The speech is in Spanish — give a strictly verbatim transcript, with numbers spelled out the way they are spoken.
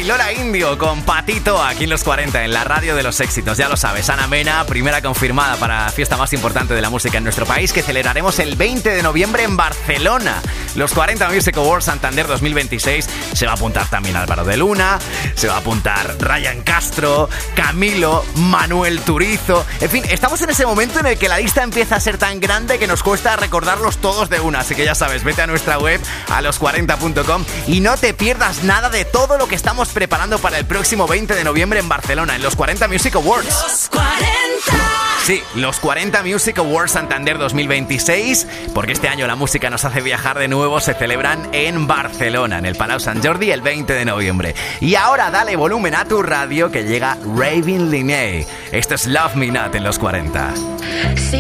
y Lola Indio con Patito aquí en los cuarenta, en la radio de los éxitos. Ya lo sabes, Ana Mena, primera confirmada para la fiesta más importante de la música en nuestro país, que celebraremos el veinte de noviembre en Barcelona. Los cuarenta Music Awards Santander dos mil veintiséis. Se va a apuntar también Álvaro de Luna, se va a apuntar Ryan Castro, Camilo, Manuel Turizo. En fin, estamos en ese momento en el que la lista empieza a ser tan grande que nos cuesta recordarlos todos de una. Así que ya sabes, vete a nuestra web, a los cuarenta punto com, y no te pierdas nada de todo lo que estamos preparando para el próximo veinte de noviembre en Barcelona, en los cuarenta Music Awards. Los cuarenta. Sí, los cuarenta Music Awards Santander dos mil veintiséis, porque este año la música nos hace viajar de nuevo, se celebran en Barcelona, en el Palau Sant Jordi, el veinte de noviembre. Y ahora dale volumen a tu radio, que llega Ravin Linney. Esto es Love Me Not en los cuarenta. Sí.